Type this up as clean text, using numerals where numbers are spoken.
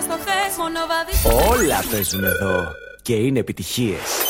στο χθες, μόνο βαδίζεις. Όλα παίζουν εδώ και είναι επιτυχίες.